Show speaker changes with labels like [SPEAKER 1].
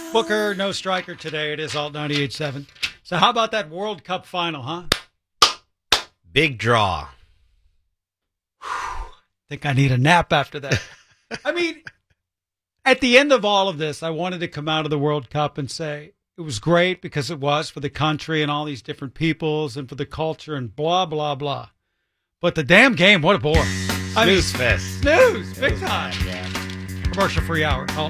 [SPEAKER 1] Booker, no striker today. It is Alt 98.7. So how about that World Cup final, huh?
[SPEAKER 2] Big draw.
[SPEAKER 1] Think I need a nap after that. I mean, at the end of all of this, I wanted to come out of the World Cup and say it was great because it was for the country and all these different peoples and for the culture and blah, blah, blah. But the damn game, what a bore.
[SPEAKER 2] Snooze fest.
[SPEAKER 1] Snooze, big time.
[SPEAKER 2] Yeah.
[SPEAKER 1] Commercial free hour.